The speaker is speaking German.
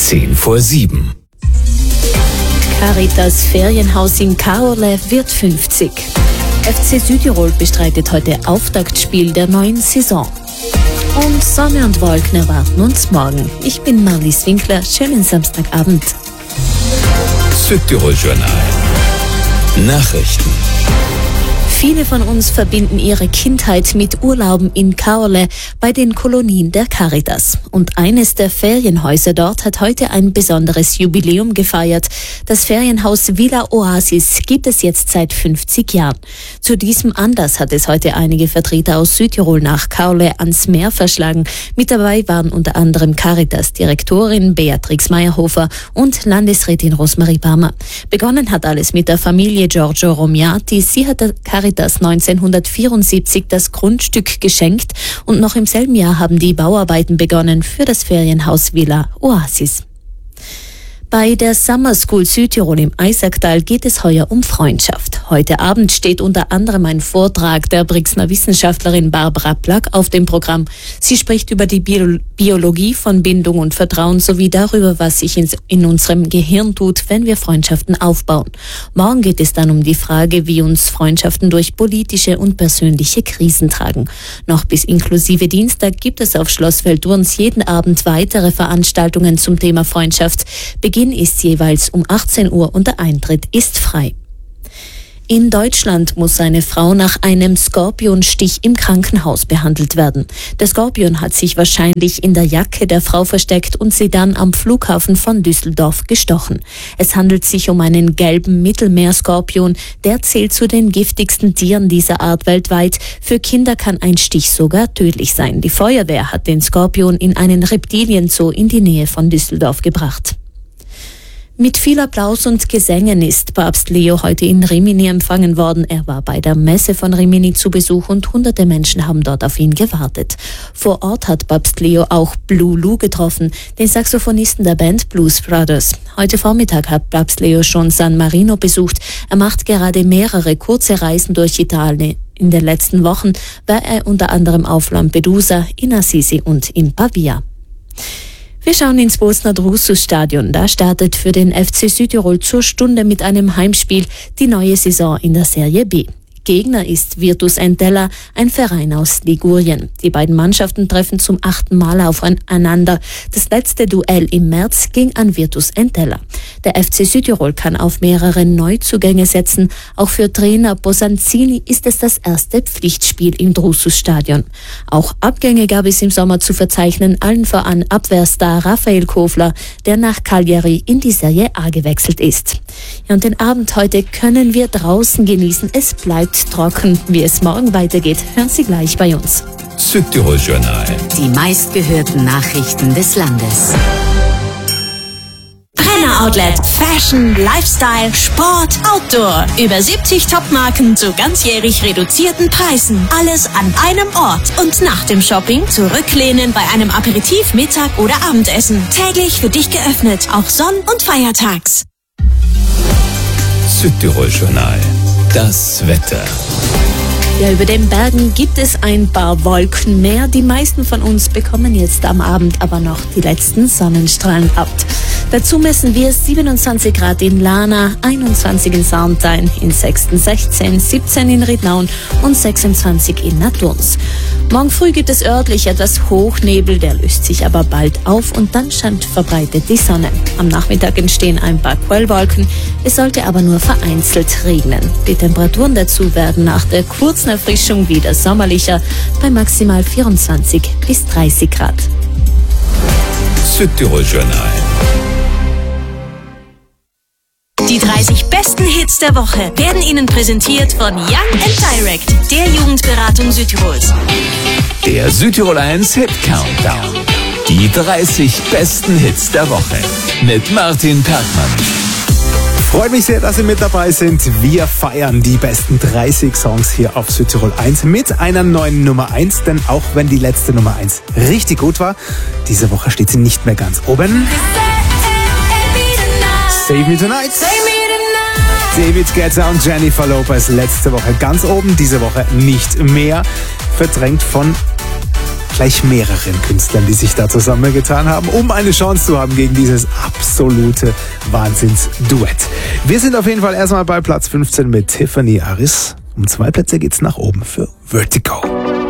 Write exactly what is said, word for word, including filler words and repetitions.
zehn vor sieben. Caritas Ferienhaus in Caorle wird fünfzig. F C Südtirol bestreitet heute Auftaktspiel der neuen Saison. Und Sonne und Wolken erwarten uns morgen. Ich bin Marlies Winkler. Schönen Samstagabend. Südtirol Journal. Nachrichten. Viele von uns verbinden ihre Kindheit mit Urlauben in Caorle bei den Kolonien der Caritas. Und eines der Ferienhäuser dort hat heute ein besonderes Jubiläum gefeiert. Das Ferienhaus Villa Oasis gibt es jetzt seit fünfzig Jahren. Zu diesem Anlass hat es heute einige Vertreter aus Südtirol nach Caorle ans Meer verschlagen. Mit dabei waren unter anderem Caritas-Direktorin Beatrix Meyerhofer und Landesrätin Rosmarie Barmer. Begonnen hat alles mit der Familie Giorgio Romiati. Sie hat der Caritas neunzehnhundertvierundsiebzig das Grundstück geschenkt und noch im selben Jahr haben die Bauarbeiten begonnen für das Ferienhaus Villa Oasis. Bei der Summer School Südtirol im Eisacktal geht es heuer um Freundschaft. Heute Abend steht unter anderem ein Vortrag der Brixner Wissenschaftlerin Barbara Plack auf dem Programm. Sie spricht über die Bio- Biologie von Bindung und Vertrauen sowie darüber, was sich in, in unserem Gehirn tut, wenn wir Freundschaften aufbauen. Morgen geht es dann um die Frage, wie uns Freundschaften durch politische und persönliche Krisen tragen. Noch bis inklusive Dienstag gibt es auf Schloss Velturns jeden Abend weitere Veranstaltungen zum Thema Freundschaft. Beginn ist jeweils um achtzehn Uhr und der Eintritt ist frei. In Deutschland muss eine Frau nach einem Skorpionstich im Krankenhaus behandelt werden. Der Skorpion hat sich wahrscheinlich in der Jacke der Frau versteckt und sie dann am Flughafen von Düsseldorf gestochen. Es handelt sich um einen gelben Mittelmeerskorpion. Der zählt zu den giftigsten Tieren dieser Art weltweit. Für Kinder kann ein Stich sogar tödlich sein. Die Feuerwehr hat den Skorpion in einen Reptilienzoo in die Nähe von Düsseldorf gebracht. Mit viel Applaus und Gesängen ist Papst Leo heute in Rimini empfangen worden. Er war bei der Messe von Rimini zu Besuch und hunderte Menschen haben dort auf ihn gewartet. Vor Ort hat Papst Leo auch Blue Lou getroffen, den Saxophonisten der Band Blues Brothers. Heute Vormittag hat Papst Leo schon San Marino besucht. Er macht gerade mehrere kurze Reisen durch Italien. In den letzten Wochen war er unter anderem auf Lampedusa, in Assisi und in Pavia. Wir schauen ins Bosna Drusus-Stadion. Da startet für den F C Südtirol zur Stunde mit einem Heimspiel die neue Saison in der Serie B. Gegner ist Virtus Entella, ein Verein aus Ligurien. Die beiden Mannschaften treffen zum achten Mal aufeinander. Das letzte Duell im März ging an Virtus Entella. Der F C Südtirol kann auf mehrere Neuzugänge setzen. Auch für Trainer Bosanzini ist es das erste Pflichtspiel im Drusus-Stadion. Auch Abgänge gab es im Sommer zu verzeichnen, allen voran Abwehrstar Raphael Kofler, der nach Cagliari in die Serie A gewechselt ist. Ja, und den Abend heute können wir draußen genießen. Es bleibt trocken. Wie es morgen weitergeht, hören Sie gleich bei uns. Südtirol Journal. Die meistgehörten Nachrichten des Landes. Brenner Outlet. Fashion, Lifestyle, Sport, Outdoor. Über siebzig Topmarken zu ganzjährig reduzierten Preisen. Alles an einem Ort. Und nach dem Shopping zurücklehnen bei einem Aperitif, Mittag oder Abendessen. Täglich für dich geöffnet, auch sonn- und feiertags. Südtirol Journal. Das Wetter. Ja, über den Bergen gibt es ein paar Wolken mehr. Die meisten von uns bekommen jetzt am Abend aber noch die letzten Sonnenstrahlen ab. Dazu messen wir siebenundzwanzig Grad in Lana, einundzwanzig in Sarntein, in Sexten sechzehn, siebzehn in Riednauen und sechsundzwanzig in Naturns. Morgen früh gibt es örtlich etwas Hochnebel, der löst sich aber bald auf und dann scheint verbreitet die Sonne. Am Nachmittag entstehen ein paar Quellwolken, es sollte aber nur vereinzelt regnen. Die Temperaturen dazu werden nach der kurzen Erfrischung wieder sommerlicher, bei maximal vierundzwanzig bis dreißig Grad. Südtirol Journal. Die dreißig besten Hits der Woche werden Ihnen präsentiert von Young and Direct, der Jugendberatung Südtirols. Der Südtirol eins Hit Countdown. Die dreißig besten Hits der Woche mit Martin Perkmann. Freut mich sehr, dass Sie mit dabei sind. Wir feiern die besten dreißig Songs hier auf Südtirol eins mit einer neuen Nummer eins. Denn auch wenn die letzte Nummer eins richtig gut war, diese Woche steht sie nicht mehr ganz oben. Save Me Tonight. David Guetta und Jennifer Lopez letzte Woche ganz oben, diese Woche nicht mehr. Verdrängt von gleich mehreren Künstlern, die sich da zusammengetan haben, um eine Chance zu haben gegen dieses absolute Wahnsinnsduett. Wir sind auf jeden Fall erstmal bei Platz fünfzehn mit Tiffany Aris. Um zwei Plätze geht's nach oben für Vertigo.